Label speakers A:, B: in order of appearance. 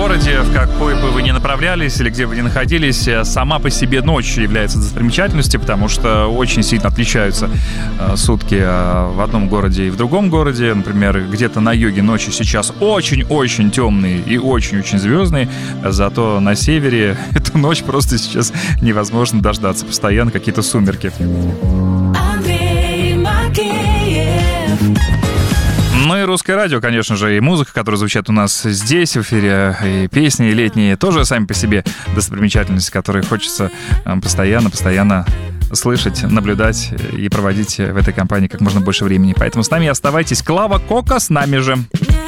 A: городе, в какой бы вы ни направлялись или где бы вы ни находились, сама по себе ночь является достопримечательностью, потому что очень сильно отличаются сутки в одном городе и в другом городе. Например, где-то на юге ночи сейчас очень-очень темные и очень-очень звездные, зато на севере эту ночь просто сейчас невозможно дождаться. Постоянно какие-то сумерки. Ну и русское радио, конечно же, и музыка, которая звучит у нас здесь в эфире, и песни летние тоже сами по себе достопримечательности, которые хочется постоянно слышать, наблюдать и проводить в этой компании как можно больше времени. Поэтому с нами оставайтесь. Клава Кока с нами же.